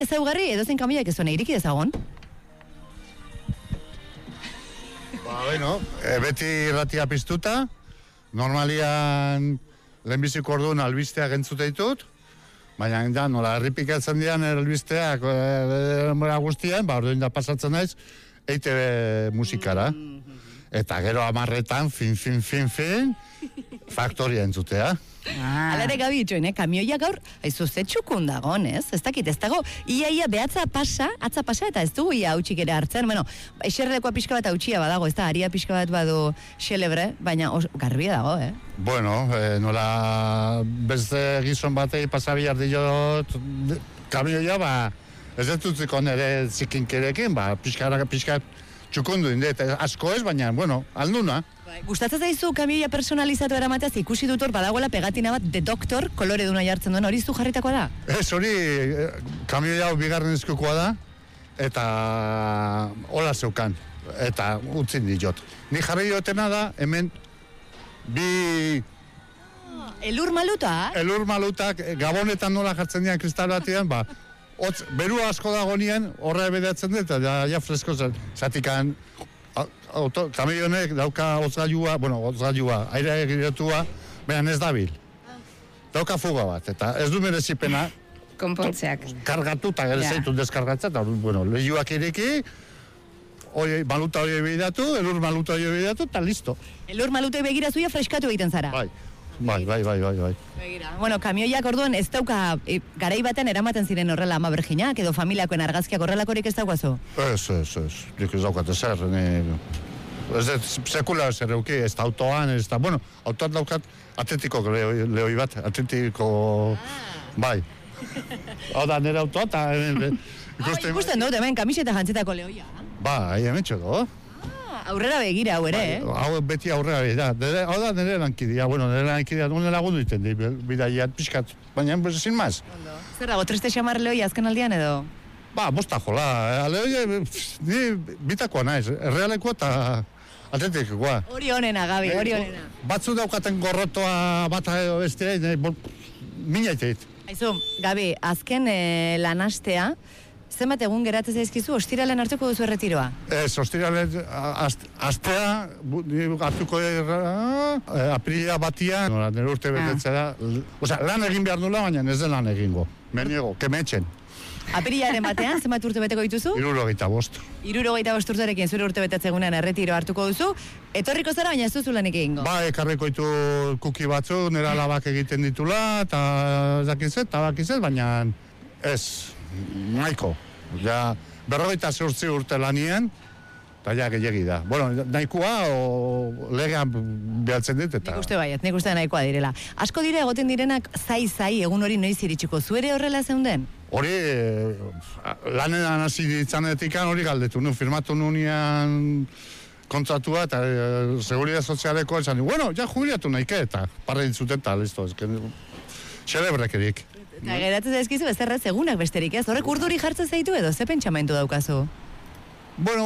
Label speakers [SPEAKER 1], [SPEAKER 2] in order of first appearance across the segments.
[SPEAKER 1] Ezaugarri edozein kamioiak ez zuen iriki dezagon?
[SPEAKER 2] Bueno, beti irratia piztuta, normalian lehenbiziko orduan albisteak entzute ditut, baina da, nola erripikatzen dian albisteak guztian, orduan da pasatzen naiz, EITB musikara. Eta gero 10:00, fin, Faktoria entzutea.
[SPEAKER 1] Alare gabi itxoin, kamioia gaur, aizu zetxukun dagoen, ez? Ez dakit, ez dago, ia behatza pasa, atza pasa, eta ez dugu ia hautxik ere hartzen, bueno, eserlekoa pixka bat hautxia badago, ez da, aria pixka bat badu xelebre, baina garbia dago,
[SPEAKER 2] Bueno, nola beste gizon batei pasabiar diot kamioia, ez dutziko nire zikinkerekin, pixka txukundu indet, asko ez, baina, bueno, alduna.
[SPEAKER 1] Gustatzen zaizu kamioia personalizatu eramateaz, ikusi dut hor badagoela pegatina bat The Doctor, kolore duna jartzen duen, hori zu jarritakoa da?
[SPEAKER 2] Ez, hori kamioia hau bigarren eskukoa da, eta hola zeukan, eta utzin diot. Ni jarri diotena da, hemen bi...
[SPEAKER 1] Elur maluta?
[SPEAKER 2] Elur malutak, gabonetan nola jartzen dian kristal batian, beru asko dago nien, horre bedatzen dut, eta ja fresko zen, zatikan, kamionek dauka hozgailua, aire egiretua, baina ez dabil. Dauka fuga bat, eta ez du merezipena
[SPEAKER 3] konpontzeak.
[SPEAKER 2] Kargatu, eta gero zeitu deskargatzen, eta lehiuak ireki, maluta hori bidatu, elur maluta hori bidatu, eta listo.
[SPEAKER 1] Elur maluta begira zuia freskatu egiten zara?
[SPEAKER 2] Bai.
[SPEAKER 1] Begira. Bueno, kamioiak orduan ez dauka garai baten eramaten ziren horrela ama berginak edo familiakoen argazkiak horrelakorik ez daukazu?
[SPEAKER 2] Ez. Dik ez daukat ezer. Ez sekula ezer euki, ez da autoan, ez da... Bueno, autoan daukat atletiko lehoi bat, atletiko... Bai. Hau da, nire autoa eta...
[SPEAKER 1] Ikusten dut, hemen kamiseta jantzetako lehoia.
[SPEAKER 2] Bai, hemen txodo.
[SPEAKER 1] Aurrera begira, hau ere,
[SPEAKER 2] Hau beti aurrera begira. Hau da nire lankidia, nire lankidia nire lagundu iten di, bidaiat pixkat, baina sin maz.
[SPEAKER 1] Zer dago, triste xamar lehoia azken aldian edo?
[SPEAKER 2] Bosta jola, lehoia, ni bitakoa naiz, errealekoa eta atletikoa.
[SPEAKER 1] Hori honena, Gabi, hori honena.
[SPEAKER 2] Batzu daukaten gorrotoa bata edo bestia, minaiteit.
[SPEAKER 1] Aizu, Gabi, azken lanastea, zenbat egun geratzen zaizkizu, ostiralen hartuko duzu erretiroa?
[SPEAKER 2] Ez, ostiralen astea, hartuko aprilia batian, nire urte betetzea da, lan egin behar nula, baina ez den lan egingo. Meniego, kemetxen.
[SPEAKER 1] Apirilaren batean, zenbat urte beteko dituzu?
[SPEAKER 2] 65.
[SPEAKER 1] 65 urterekin zure urte betetzegunean erretiro hartuko duzu, etorriko zara, baina ez duzu lanik egingo?
[SPEAKER 2] Ekarriko ditu kuki batzu, nire alabak egiten ditula, eta bakizet, baina ez, nahiko. Ja, 48 urte lanien, eta ja gehiagi da. Bueno, nahikoa, legean behatzen dit, eta...
[SPEAKER 1] Nik uste nahikoa direla. Asko dire egoten direnak zai egun hori noiz iritsiko, zuere horrela zeunden?
[SPEAKER 2] Hori, lanean hasi ditzanetikan hori galdetu, firmatu nunean kontratua, eta seguridad sozialeko, esan, ja jubilatu nahike, eta parre ditzuten, eta listo, xelebrekerik.
[SPEAKER 1] Eta geratzen zaizkizu bezerrez egunak besterik ez, horrek urduri jartzen zaitu edo, ze pentsamentu daukazu?
[SPEAKER 2] Bueno,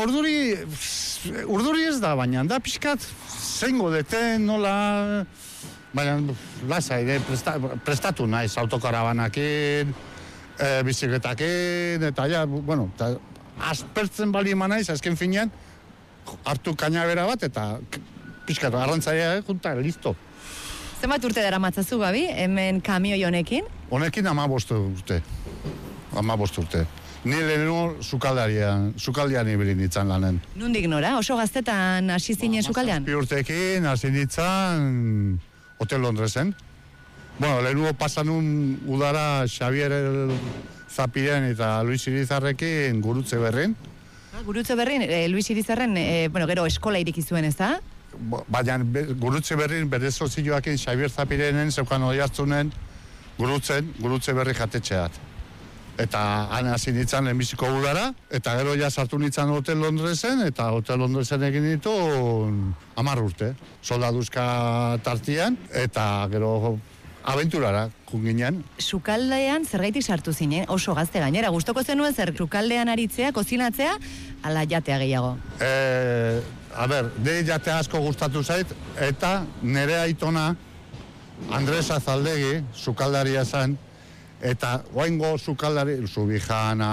[SPEAKER 2] urduri ez da, baina da pixkat zeingo deten, nola... Baina, lasai, prestatu naiz autokarabanakin, bizikletakin, eta ja, bueno, aspertzen bali eman naiz, azken finean, hartu kainabera bat, eta pixkat, arrantzaia, junta, listo.
[SPEAKER 1] Zenbat urte dara matzazu, Gabi, hemen kamioi honekin?
[SPEAKER 2] Honekin 15 urte. 15 urte. Ni lehenengo sukaldean ibili nintzen lanen.
[SPEAKER 1] Nundik nora? Oso gaztetan hasi zinen sukaldean?
[SPEAKER 2] 7 urteekin hasi nintzen Hotel Londresen. Bueno, lehenengo pasanun udara Xavier Zapiren eta Luis Irizarrekin Gurutze Berrin.
[SPEAKER 1] Gurutze Berrin, Luis Irizarren, gero eskola iriki zuen, ez da?
[SPEAKER 2] Baina Gurutze Berrin bere sozioakin Xavier Zapirenen zeukan oihartzunen Gurutze Berri jatetxeat. Eta han hasi nintzen lehenbiziko udara, eta gero ja sartu nintzen Hotel Londresen, eta Hotel Londresen egin ditu 10 urte. Soldaduzka tartian, eta gero abenturara kunginen.
[SPEAKER 1] Sukaldean zergaitik sartu zinen, oso gazte gainera. Gustoko zenuen zer sukaldean aritzea, kozinatzea, ala jatea gehiago?
[SPEAKER 2] De jatea asko gustatu zait, eta nire aitona, Andres Azaldegi, sukaldaria zen, Eta oaingo sukaldari, Subijana,